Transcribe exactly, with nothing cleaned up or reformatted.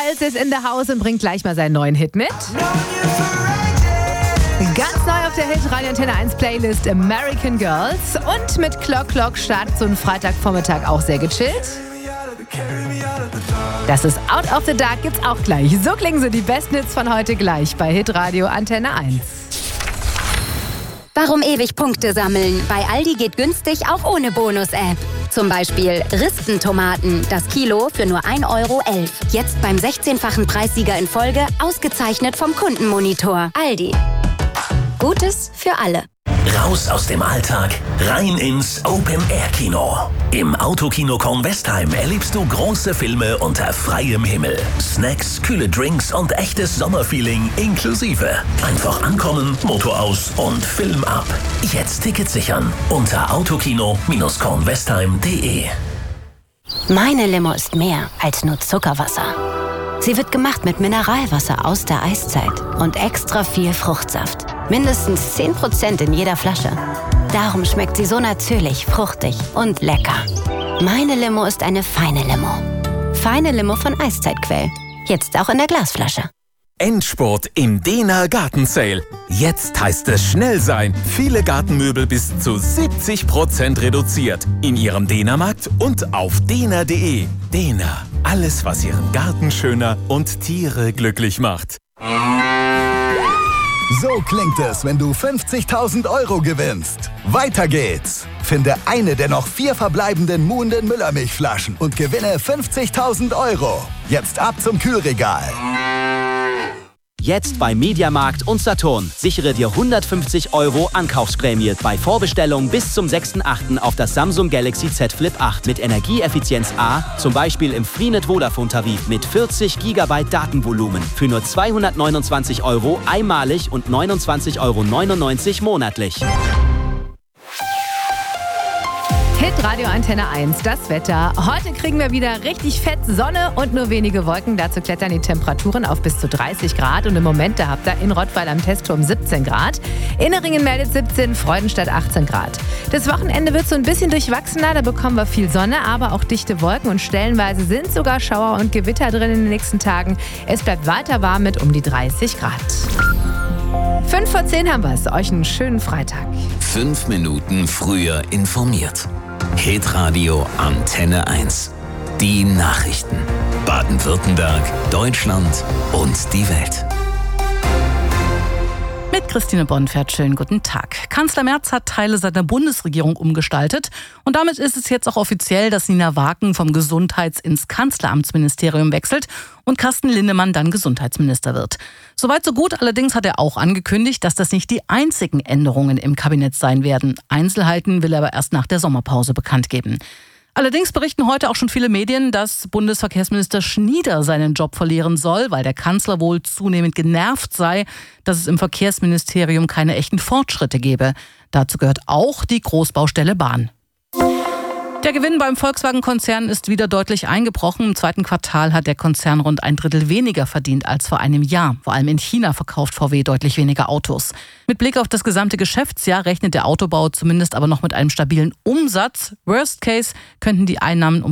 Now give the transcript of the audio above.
Styles ist in the house und bringt gleich mal seinen neuen Hit mit. Ganz neu auf der Hit Radio Antenne eins Playlist American Girls. Und mit Clock Clock startet so ein Freitagvormittag auch sehr gechillt. Das ist Out of the Dark, gibt's auch gleich. So klingen so die besten Hits von heute gleich bei Hit Radio Antenne eins. Warum ewig Punkte sammeln? Bei Aldi geht günstig auch ohne Bonus-App. Zum Beispiel Rispentomaten, das Kilo für nur ein Euro elf. Jetzt beim sechzehnfachen Preissieger in Folge, ausgezeichnet vom Kundenmonitor. Aldi. Gutes für alle. Raus aus dem Alltag, rein ins Open-Air-Kino. Im Autokino Kornwestheim erlebst du große Filme unter freiem Himmel. Snacks, kühle Drinks und echtes Sommerfeeling inklusive. Einfach ankommen, Motor aus und Film ab. Jetzt Tickets sichern unter autokino Bindestrich kornwestheim punkt de. Meine Limo ist mehr als nur Zuckerwasser. Sie wird gemacht mit Mineralwasser aus der Eiszeit und extra viel Fruchtsaft. Mindestens zehn Prozent in jeder Flasche. Darum schmeckt sie so natürlich, fruchtig und lecker. Meine Limo ist eine feine Limo. Feine Limo von Eiszeitquell. Jetzt auch in der Glasflasche. Endspurt im Dena Garten Sale. Jetzt heißt es schnell sein. Viele Gartenmöbel bis zu siebzig Prozent reduziert. In Ihrem Dena-Markt und auf dena punkt de. Dena. Alles, was Ihren Garten schöner und Tiere glücklich macht. So klingt es, wenn du fünfzigtausend Euro gewinnst. Weiter geht's. Finde eine der noch vier verbleibenden Muhnden Müllermilchflaschen und gewinne fünfzigtausend Euro. Jetzt ab zum Kühlregal. Jetzt bei Mediamarkt und Saturn. Sichere dir hundertfünfzig Euro Ankaufsprämie bei Vorbestellung bis zum sechsten achten auf das Samsung Galaxy Z Flip acht mit Energieeffizienz A, zum Beispiel im Freenet Vodafone-Tarif mit vierzig Gigabyte Datenvolumen für nur zweihundertneunundzwanzig Euro einmalig und neunundzwanzig Euro neunundneunzig monatlich. Hit Radio Antenne eins, das Wetter. Heute kriegen wir wieder richtig fett Sonne und nur wenige Wolken. Dazu klettern die Temperaturen auf bis zu dreißig Grad. Und im Moment, da habt ihr in Rottweil am Testturm siebzehn Grad. Inneringen meldet siebzehn, Freudenstadt achtzehn Grad. Das Wochenende wird so ein bisschen durchwachsener. Da bekommen wir viel Sonne, aber auch dichte Wolken. Und stellenweise sind sogar Schauer und Gewitter drin in den nächsten Tagen. Es bleibt weiter warm mit um die dreißig Grad. Fünf vor zehn haben wir es. Euch einen schönen Freitag. Fünf Minuten früher informiert. Hitradio Antenne eins. Die Nachrichten. Baden-Württemberg, Deutschland und die Welt. Mit Christine Bonfert, schönen guten Tag. Kanzler Merz hat Teile seiner Bundesregierung umgestaltet und damit ist es jetzt auch offiziell, dass Nina Waken vom Gesundheits- ins Kanzleramtsministerium wechselt und Carsten Linnemann dann Gesundheitsminister wird. Soweit so gut, allerdings hat er auch angekündigt, dass das nicht die einzigen Änderungen im Kabinett sein werden. Einzelheiten will er aber erst nach der Sommerpause bekannt geben. Allerdings berichten heute auch schon viele Medien, dass Bundesverkehrsminister Schnieder seinen Job verlieren soll, weil der Kanzler wohl zunehmend genervt sei, dass es im Verkehrsministerium keine echten Fortschritte gebe. Dazu gehört auch die Großbaustelle Bahn. Der Gewinn beim Volkswagen-Konzern ist wieder deutlich eingebrochen. Im zweiten Quartal hat der Konzern rund ein Drittel weniger verdient als vor einem Jahr. Vor allem in China verkauft V W deutlich weniger Autos. Mit Blick auf das gesamte Geschäftsjahr rechnet der Autobau zumindest aber noch mit einem stabilen Umsatz. Worst Case könnten die Einnahmen um